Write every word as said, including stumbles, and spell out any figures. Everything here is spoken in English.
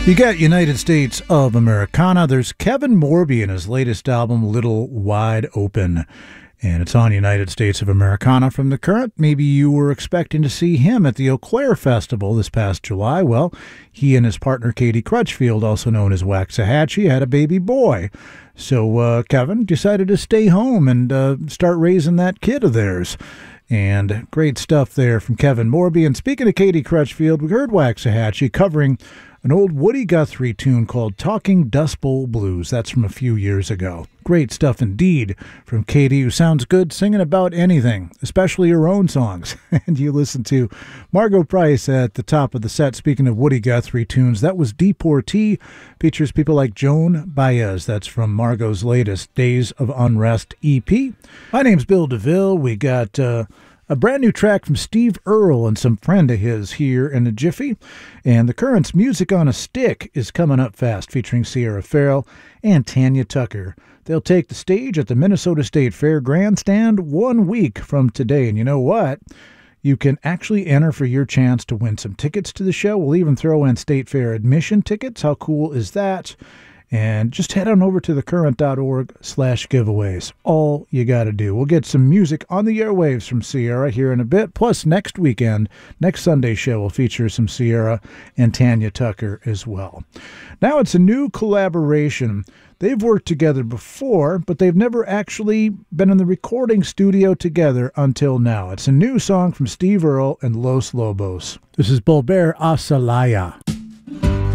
You got United States of Americana. There's Kevin Morby in his latest album, Little Wide Open. And it's on United States of Americana from The Current. Maybe you were expecting to see him at the Eau Claire Festival this past July. Well, he and his partner Katie Crutchfield, also known as Waxahachie, had a baby boy. So uh, Kevin decided to stay home and uh, start raising that kid of theirs. And great stuff there from Kevin Morby. And speaking of Katie Crutchfield, we heard Waxahachie covering an old Woody Guthrie tune called Talking Dust Bowl Blues. That's from a few years ago. Great stuff indeed from Katie, who sounds good singing about anything, especially her own songs. And you listen to Margo Price at the top of the set. Speaking of Woody Guthrie tunes, that was Deportee. Features people like Joan Baez. That's from Margo's latest Days of Unrest E P. My name's Bill DeVille. We got Uh, a brand new track from Steve Earle and some friend of his here in a jiffy. And The Current's Music on a Stick is coming up fast, featuring Sierra Farrell and Tanya Tucker. They'll take the stage at the Minnesota State Fair Grandstand one week from today. And you know what? You can actually enter for your chance to win some tickets to the show. We'll even throw in State Fair admission tickets. How cool is that? And just head on over to thecurrent.org slash giveaways. All you got to do. We'll get some music on the airwaves from Sierra here in a bit. Plus, next weekend, next Sunday's show will feature some Sierra and Tanya Tucker as well. Now it's a new collaboration. They've worked together before, but they've never actually been in the recording studio together until now. It's a new song from Steve Earle and Los Lobos. This is Volver a Celaya.